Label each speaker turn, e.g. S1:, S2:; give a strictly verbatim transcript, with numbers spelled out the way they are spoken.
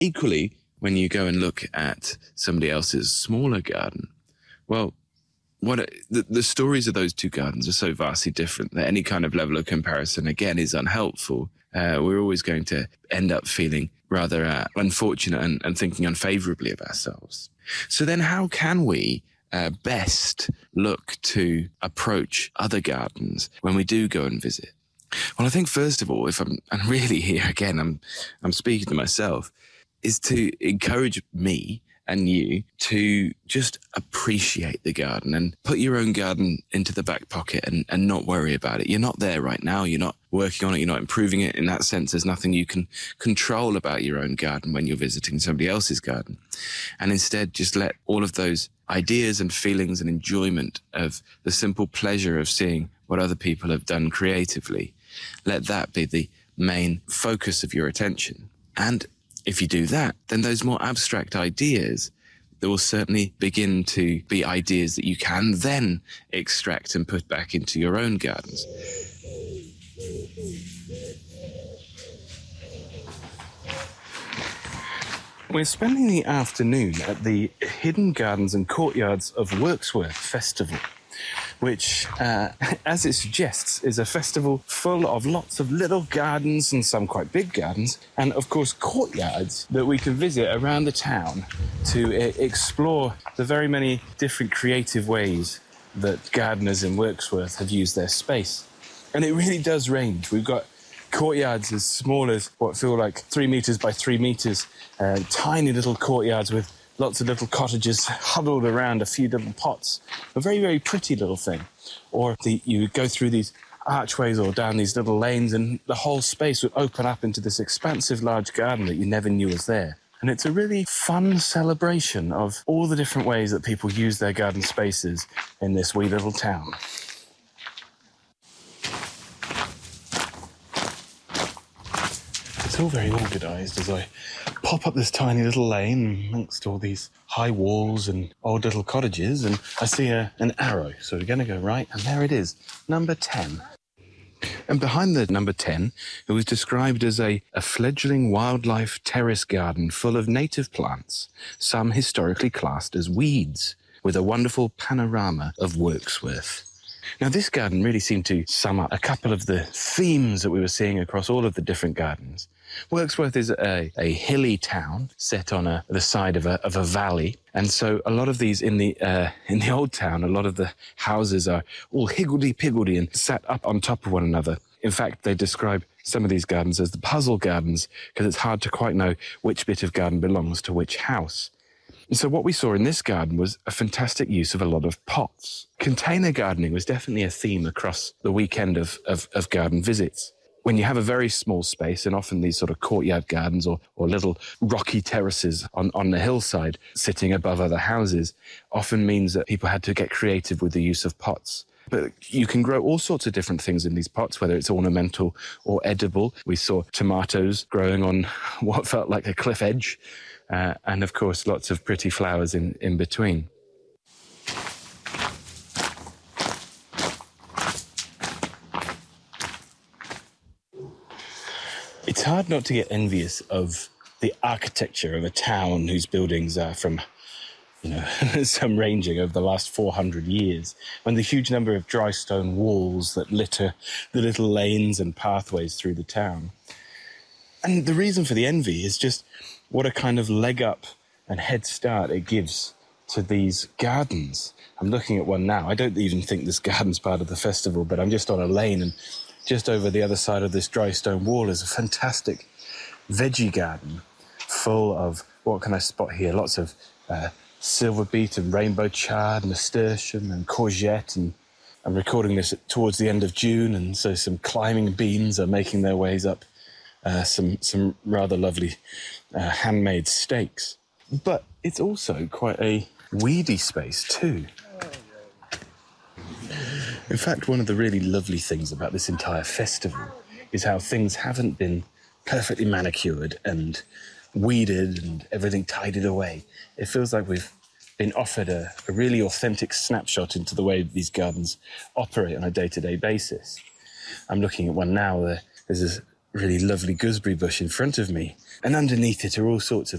S1: Equally, when you go and look at somebody else's smaller garden, well, what the, the stories of those two gardens are so vastly different that any kind of level of comparison, again, is unhelpful. Uh, we're always going to end up feeling rather uh, unfortunate and, and thinking unfavorably of ourselves. So then how can we uh, best look to approach other gardens when we do go and visit? Well, I think, first of all, if I'm, I'm really here again, I'm, I'm speaking to myself, is to encourage me and you to just appreciate the garden and put your own garden into the back pocket and, and not worry about it. You're not there right now. You're not working on it. You're not improving it. In that sense, there's nothing you can control about your own garden when you're visiting somebody else's garden. And instead, just let all of those ideas and feelings and enjoyment of the simple pleasure of seeing what other people have done creatively, let that be the main focus of your attention. And if you do that, then those more abstract ideas, there will certainly begin to be ideas that you can then extract and put back into your own gardens. We're spending the afternoon at the Hidden Gardens and Courtyards of Wirksworth Festival, which, uh, as it suggests, is a festival full of lots of little gardens and some quite big gardens, and of course courtyards that we can visit around the town to uh, explore the very many different creative ways that gardeners in Wirksworth have used their space. And it really does range. We've got courtyards as small as what feel like three metres by three metres, uh, tiny little courtyards with lots of little cottages huddled around a few little pots. A very, very pretty little thing. Or the, you would go through these archways or down these little lanes and the whole space would open up into this expansive large garden that you never knew was there. And it's a really fun celebration of all the different ways that people use their garden spaces in this wee little town. It's all very organised as I pop up this tiny little lane amongst all these high walls and old little cottages, and I see a, an arrow. So we're going to go right, and there it is, number ten. And behind the number ten, it was described as a, a fledgling wildlife terrace garden full of native plants, some historically classed as weeds, with a wonderful panorama of Wirksworth. Now, this garden really seemed to sum up a couple of the themes that we were seeing across all of the different gardens. Wirksworth is a, a hilly town set on a, the side of a, of a valley. And so a lot of these in the uh, in the old town, a lot of the houses are all higgledy-piggledy and sat up on top of one another. In fact, they describe some of these gardens as the puzzle gardens because it's hard to quite know which bit of garden belongs to which house. And so what we saw in this garden was a fantastic use of a lot of pots. Container gardening was definitely a theme across the weekend of, of, of garden visits. When you have a very small space, and often these sort of courtyard gardens or, or little rocky terraces on, on the hillside sitting above other houses, often means that people had to get creative with the use of pots. But you can grow all sorts of different things in these pots, whether it's ornamental or edible. We saw tomatoes growing on what felt like a cliff edge. Uh, and, of course, lots of pretty flowers in, in between. It's hard not to get envious of the architecture of a town whose buildings are from, you know, some ranging over the last four hundred years, when the huge number of dry stone walls that litter the little lanes and pathways through the town. And the reason for the envy is just what a kind of leg up and head start it gives to these gardens. I'm looking at one now. I don't even think this garden's part of the festival, but I'm just on a lane, and just over the other side of this dry stone wall is a fantastic veggie garden full of, what can I spot here? Lots of uh, silver beet and rainbow chard, nasturtium and courgette, and I'm recording this towards the end of June, and so some climbing beans are making their ways up uh, some, some rather lovely uh, handmade steaks. But it's also quite a weedy space too. In fact, one of the really lovely things about this entire festival is how things haven't been perfectly manicured and weeded and everything tidied away. It feels like we've been offered a, a really authentic snapshot into the way these gardens operate on a day-to-day basis. I'm looking at one now. There's this really lovely gooseberry bush in front of me, and underneath it are all sorts of